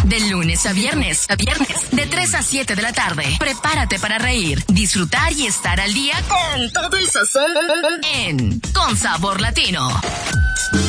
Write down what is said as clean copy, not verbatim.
De lunes a viernes. De 3 a 7 de la tarde. Prepárate para reír, disfrutar y estar al día con todo el sazón en Con Sabor Latino.